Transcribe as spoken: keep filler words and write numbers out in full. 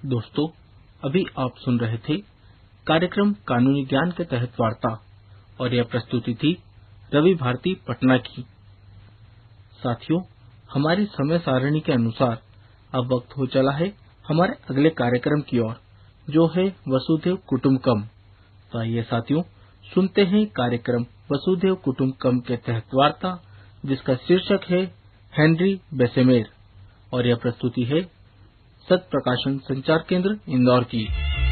दोस्तों, अभी आप सुन रहे थे कार्यक्रम कानूनी ज्ञान के तहत वार्ता, और यह प्रस्तुति थी रवि भारती पटना की। साथियों, हमारी समय सारणी के अनुसार अब वक्त हो चला है हमारे अगले कार्यक्रम की ओर, जो है वसुधैव कुटुंबकम। तो आइए साथियों, सुनते हैं कार्यक्रम वसुधैव कुटुंबकम के तहत वार्ता, जिसका शीर्षक है हेनरी बेसेमेर, और यह प्रस्तुति है सत्य प्रकाशन संचार केंद्र इंदौर की।